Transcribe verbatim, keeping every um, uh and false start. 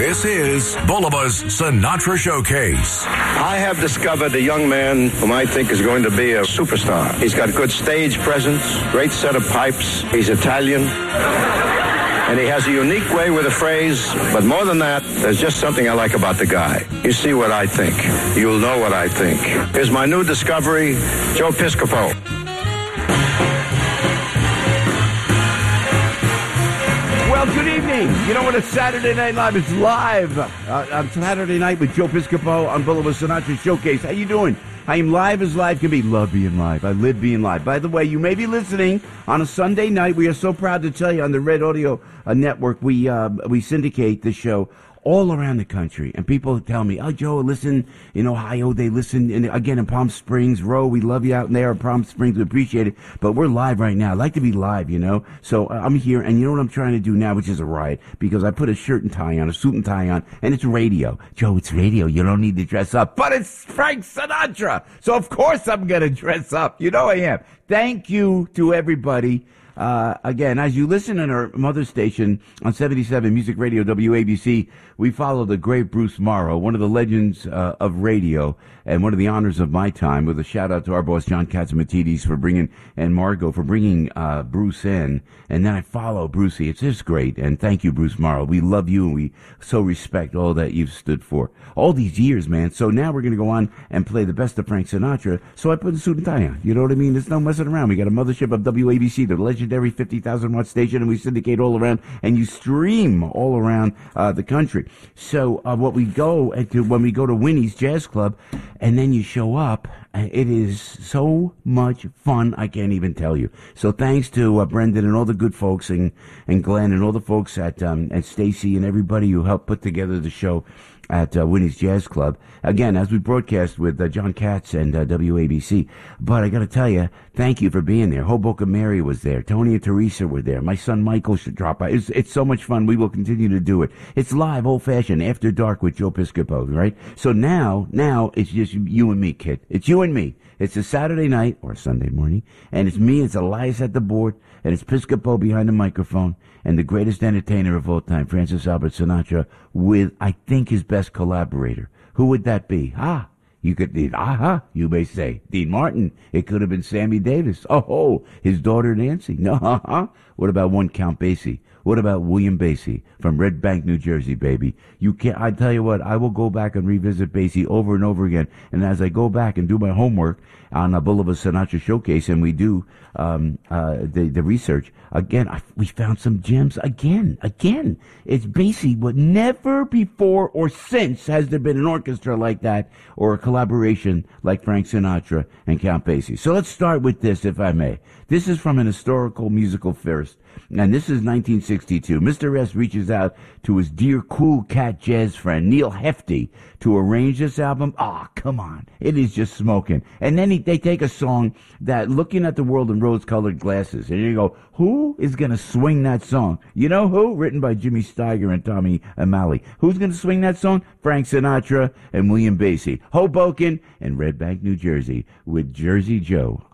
This is Bulliva's Sinatra Showcase. I have discovered a young man whom I think is going to be a superstar. He's got good stage presence, great set of pipes. He's Italian. And he has a unique way with a phrase, but more than that, there's just something I like about the guy. You see what I think. You'll know what I think. Here's my new discovery, Joe Piscopo. Well, good evening. You know what? It's Saturday Night Live. It's live uh, on Saturday night with Joe Piscopo on Bulliva's Sinatra Showcase. How you doing? I am live as live can be. Love being live. I live being live. By the way, you may be listening on a Sunday night. We are so proud to tell you on the Red Audio uh, Network, we uh, we syndicate the show all around the country. And people tell me, oh, Joe, listen in Ohio. They listen, in, again, in Palm Springs. Row, we love you out there in Palm Springs. We appreciate it. But we're live right now. I like to be live, you know. So uh, I'm here, and you know what I'm trying to do now, which is a riot, because I put a shirt and tie on, a suit and tie on, and it's radio. Joe, it's radio. You don't need to dress up. But it's Frank Sinatra. So, of course, I'm going to dress up. You know I am. Thank you to everybody. Uh, again, as you listen on our mother station on seventy-seven Music Radio W A B C, we follow the great Bruce Morrow, one of the legends uh, of radio and one of the honors of my time, with a shout out to our boss John Catsimatidis for bringing, and Margot for bringing uh, Bruce in. And then I follow Brucey. It's just great. And thank you, Bruce Morrow. We love you, and we so respect all that you've stood for all these years, man. So now we're going to go on and play the best of Frank Sinatra. So I put the suit and tie on. You know what I mean? There's no messing around. We got a mothership of W A B C, the legendary fifty thousand watt station, and we syndicate all around, and you stream all around uh, the country. So uh, what we go into when we go to Winnie's Jazz Club, and then you show up, it is so much fun, I can't even tell you. So thanks to uh, Brendan and all the good folks, and, and Glenn and all the folks at um, and Stacy and everybody who helped put together the show at uh, Winnie's Jazz Club. Again, as we broadcast with uh, John Katz and uh, W A B C. But I got to tell you, thank you for being there. Hoboken Mary was there. Tony and Teresa were there. My son Michael should drop by. It's, it's so much fun. We will continue to do it. It's live, old-fashioned, after dark with Joe Piscopo, right? So now, now it's just you and me, kid. It's you and me. It's a Saturday night or Sunday morning, and it's me, it's Elias at the board, and it's Piscopo behind the microphone, and the greatest entertainer of all time, Francis Albert Sinatra, with, I think, his best collaborator. Who would that be? Ah, you could, aha, you may say, Dean Martin. It could have been Sammy Davis. Oh, his daughter Nancy. No, uh-huh. What about one Count Basie? What about William Basie from Red Bank, New Jersey, baby? You can't, I tell you what, I will go back and revisit Basie over and over again. And as I go back and do my homework on a Bulliva Sinatra Showcase, and we do um, uh, the, the research, again, I, we found some gems again, again. It's Basie, but never before or since has there been an orchestra like that or a collaboration like Frank Sinatra and Count Basie. So let's start with this, if I may. This is from an historical musical first, and this is nineteen sixty-two. Mister S reaches out to his dear cool cat jazz friend, Neil Hefti, to arrange this album. Ah, oh, come on. It is just smoking. And then he, they take a song that, looking at the world in rose-colored glasses, and you go, who is going to swing that song? You know who? Written by Jimmy Steiger and Tommy O'Malley. Who's going to swing that song? Frank Sinatra and William Basie. Hoboken and Red Bank, New Jersey, with Jersey Joe.